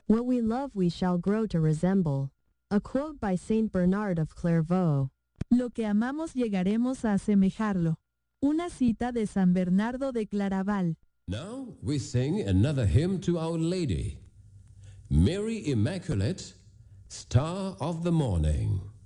What we love we shall grow to resemble. A quote by Saint Bernard of Clairvaux. Lo que amamos llegaremos a asemejarlo. Una cita de San Bernardo de Claraval. Now we sing another hymn to Our Lady. Mary Immaculate, Star of the Morning.